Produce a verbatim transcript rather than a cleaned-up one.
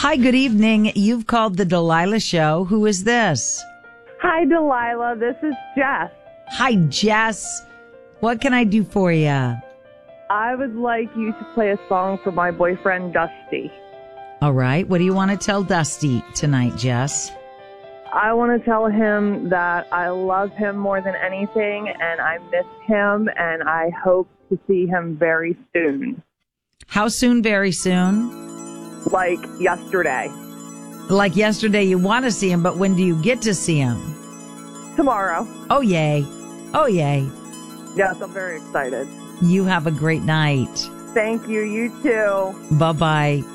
Hi, good evening. You've called the Delilah Show. Who is this? Hi, Delilah. This is Jess. Hi, Jess. What can I do for you? I would like you to play a song for my boyfriend, Dusty. All right. What do you want to tell Dusty tonight, Jess? I want to tell him that I love him more than anything, and I miss him, and I hope to see him very soon. How soon? Very soon? Like yesterday. Like yesterday you want to see him, but when do you get to see him? Tomorrow. Oh, yay. Oh, yay. Yes, I'm very excited. You have a great night. Thank you. You too. Bye-bye.